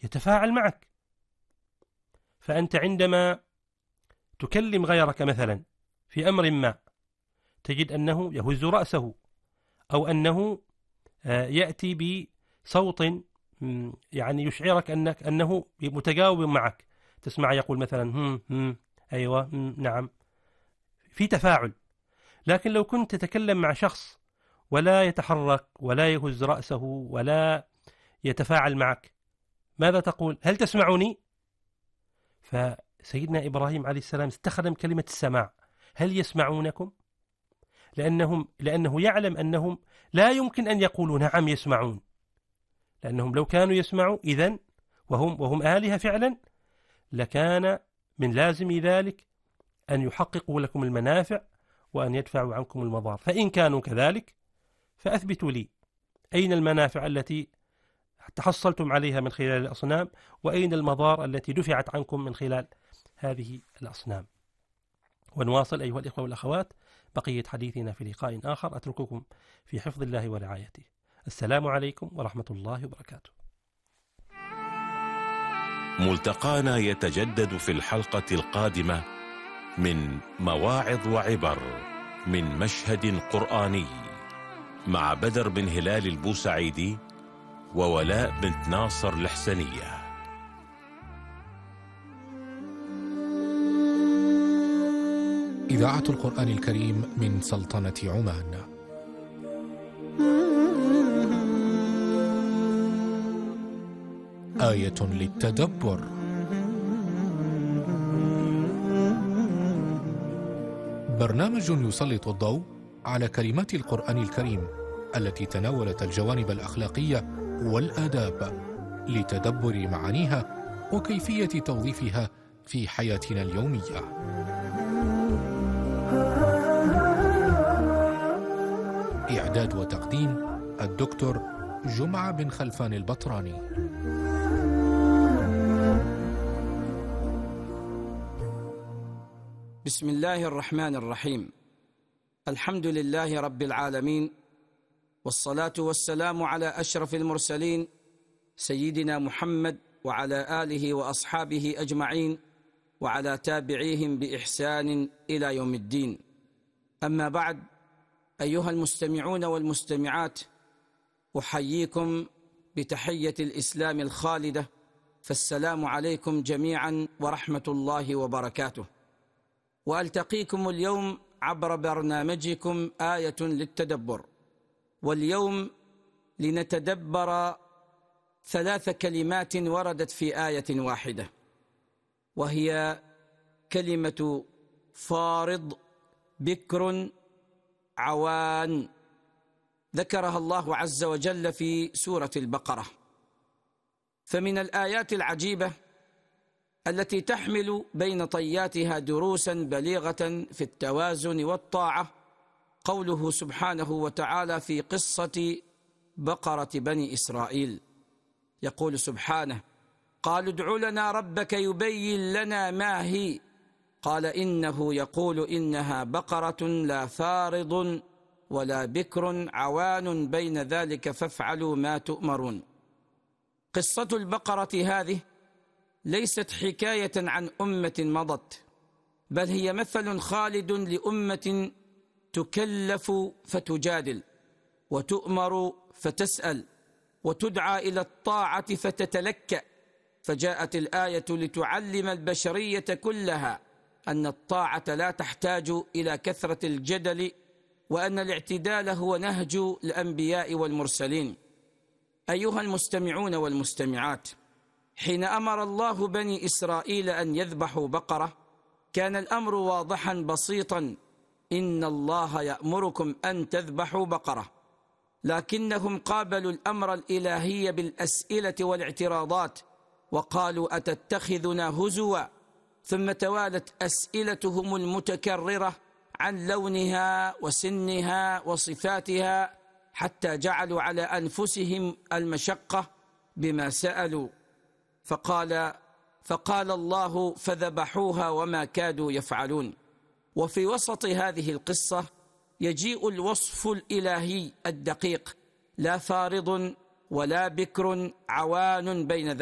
يتفاعل معك. فأنت عندما تكلم غيرك مثلا في أمر ما، تجد أنه يهز رأسه، أو أنه يأتي بصوت يعني يشعرك أنه متجاوب معك. تسمع يقول مثلا أيوة نعم، في تفاعل. لكن لو كنت تتكلم مع شخص ولا يتحرك ولا يهز رأسه ولا يتفاعل معك، ماذا تقول؟ هل تسمعوني؟ فسيدنا إبراهيم عليه السلام استخدم كلمة السماع. هل يسمعونكم؟ لأنه يعلم أنهم لا يمكن أن يقولوا نعم يسمعون، لأنهم لو كانوا يسمعوا إذن وهم آلهة فعلا، لكان من لازم ذلك أن يحققوا لكم المنافع وأن يدفعوا عنكم المضار. فإن كانوا كذلك فأثبتوا لي أين المنافع التي تحصلتم عليها من خلال الأصنام، وأين المضار التي دفعت عنكم من خلال هذه الأصنام. ونواصل أيها الإخوة والأخوات بقية حديثنا في لقاء آخر. أترككم في حفظ الله ورعايته. السلام عليكم ورحمة الله وبركاته. ملتقانا يتجدد في الحلقة القادمة من مواعظ وعبر من مشهد قرآني مع بدر بن هلال البوسعيدي وولاء بنت ناصر الحسنية. إذاعة القرآن الكريم من سلطنة عمان. آية للتدبر. برنامج يسلط الضوء على كلمات القرآن الكريم التي تناولت الجوانب الأخلاقية والآداب لتدبر معانيها وكيفية توظيفها في حياتنا اليومية. إعداد وتقديم الدكتور جمعة بن خلفان البطراني. بسم الله الرحمن الرحيم. الحمد لله رب العالمين، والصلاة والسلام على أشرف المرسلين سيدنا محمد وعلى آله وأصحابه أجمعين وعلى تابعيهم بإحسان إلى يوم الدين. أما بعد، أيها المستمعون والمستمعات، أحييكم بتحية الإسلام الخالدة، فالسلام عليكم جميعا ورحمة الله وبركاته. وألتقيكم اليوم عبر برنامجكم آية للتدبر، واليوم لنتدبر 3 كلمات وردت في آية واحدة، وهي كلمة فارض، بكر، عوان، ذكرها الله عز وجل في سورة البقرة. فمن الآيات العجيبة التي تحمل بين طياتها دروسا بليغة في التوازن والطاعة قوله سبحانه وتعالى في قصة بقرة بني إسرائيل، يقول سبحانه: قالوا ادع لنا ربك يبين لنا ما هي، قال إنه يقول إنها بقرة لا فارض ولا بكر عوان بين ذلك فافعلوا ما تؤمرون. قصة البقرة هذه ليست حكاية عن أمة مضت، بل هي مثل خالد لأمة تكلف فتجادل، وتؤمر فتسأل، وتدعى إلى الطاعة فتتلكأ. فجاءت الآية لتعلم البشرية كلها أن الطاعة لا تحتاج إلى كثرة الجدل، وأن الاعتدال هو نهج الأنبياء والمرسلين. أيها المستمعون والمستمعات، حين أمر الله بني إسرائيل أن يذبحوا بقرة كان الأمر واضحا بسيطا: إن الله يأمركم أن تذبحوا بقرة. لكنهم قابلوا الأمر الإلهي بالأسئلة والاعتراضات، وقالوا أتتخذنا هزوا؟ ثم توالت أسئلتهم المتكررة عن لونها وسنها وصفاتها، حتى جعلوا على أنفسهم المشقة بما سألوا. فقال الله: فذبحوها وما كادوا يفعلون. وفي وسط هذه القصة يجيء الوصف الإلهي الدقيق: لا فارض ولا بكر عوان بين ذلك.